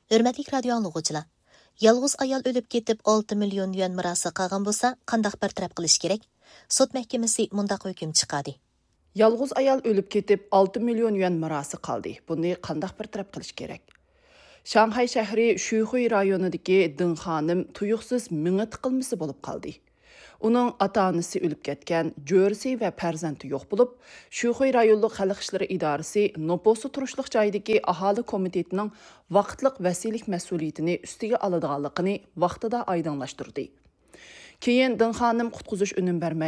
Hürmetlik radio anlıqıcılar. Yalğız ayal ölüp ketip 6 milyon yuan mirası qalğan bolsa, qandaq bir taraf qilish kerak? Sud mahkemasi mundaq hukm chiqadi. Yalğız ayal ölüp ketip 6 milyon yuan mirası qaldı. Bunu qandaq bir taraf qilish kerak? Şanghay şəhəri Şuyxuy rayonidagi Ding xanım tuyuqsiz mingi tiqilmisi bo'lib qoldi. Uning ota-onasi o'lib ketgan, jo'risi va farzandi yo'q bo'lib, Şuyxuy rayonlik xalq ishlari idorasi Noposu turishliq joydagi aholi komitetining vaqtliq vasilik mas'uliyatini ustiga oladiganligini vaqtida oydinlashtirdi. Keyin Ding xanım qutqizish unum bermay